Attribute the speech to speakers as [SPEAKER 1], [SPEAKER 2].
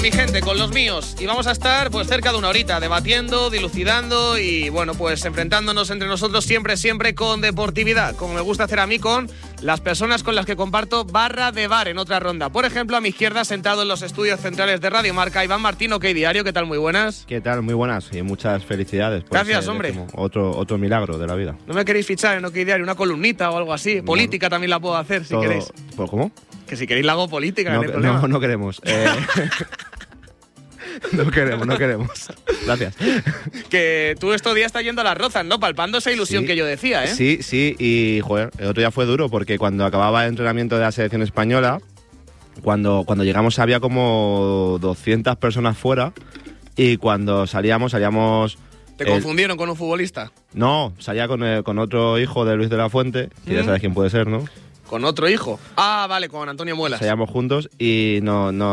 [SPEAKER 1] Mi gente, con los míos, y vamos a estar pues cerca de una horita debatiendo, dilucidando y bueno, pues enfrentándonos entre nosotros siempre con deportividad, como me gusta hacer a mí con las personas con las que comparto barra de bar en otra ronda. Por ejemplo, a mi izquierda, sentado en los estudios centrales de Radio Marca, Iván Martín, OK Diario. ¿Qué tal? Muy buenas.
[SPEAKER 2] ¿Qué tal? Muy buenas y muchas felicidades.
[SPEAKER 1] Gracias, hombre.
[SPEAKER 2] Otro milagro de la vida.
[SPEAKER 1] ¿No me queréis fichar en OK Diario una columnita o algo así?
[SPEAKER 2] No.
[SPEAKER 1] Política también la puedo hacer, si queréis.
[SPEAKER 2] ¿Cómo?
[SPEAKER 1] Que si queréis la hago política,
[SPEAKER 2] No,
[SPEAKER 1] no hay problema.
[SPEAKER 2] no queremos. No queremos. Gracias.
[SPEAKER 1] Que tú estos días estás yendo a Las Rozas, ¿no? Palpando esa ilusión que yo decía, ¿eh?
[SPEAKER 2] Sí, y joder, el otro día fue duro porque cuando acababa el entrenamiento de la selección española, cuando llegamos había como 200 personas fuera y cuando salíamos...
[SPEAKER 1] ¿Te confundieron con un futbolista?
[SPEAKER 2] No, salía con otro hijo de Luis de la Fuente, que ya sabes quién puede ser, ¿no?
[SPEAKER 1] ¿Con otro hijo? Ah, vale, con Antonio Muelas.
[SPEAKER 2] Salíamos juntos y no